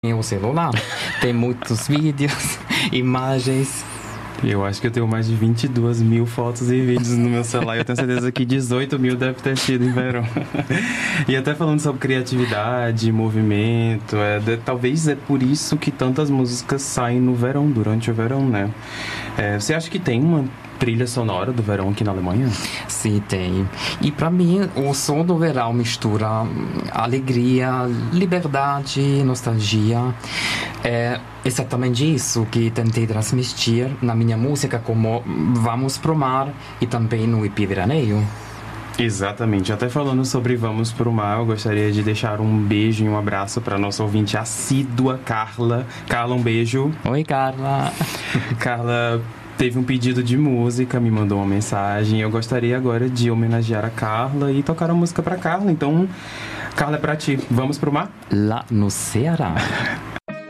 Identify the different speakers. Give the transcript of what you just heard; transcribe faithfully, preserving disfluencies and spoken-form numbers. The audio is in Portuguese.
Speaker 1: meu celular. Tem muitos vídeos, imagens.
Speaker 2: Eu acho que eu tenho mais de vinte e duas mil fotos e vídeos no meu celular. Eu tenho certeza que dezoito mil deve ter sido em verão. E até falando sobre criatividade, movimento, é, de, talvez é por isso que tantas músicas saem no verão, durante o verão, né? É, você acha que tem uma trilha sonora do verão aqui na Alemanha?
Speaker 1: Sim, tem. E para mim, o som do verão mistura alegria, liberdade, nostalgia. É exatamente isso que tentei transmitir na minha música, como Vamos pro Mar e também no E P Veraneio.
Speaker 2: Exatamente. Até falando sobre Vamos pro Mar, eu gostaria de deixar um beijo e um abraço para nossa ouvinte assídua, Carla. Carla, um beijo.
Speaker 1: Oi, Carla.
Speaker 2: Carla teve um pedido de música, me mandou uma mensagem. Eu gostaria agora de homenagear a Carla e tocar a música para Carla. Então, Carla, é pra ti. Vamos pro mar?
Speaker 1: Lá no Ceará.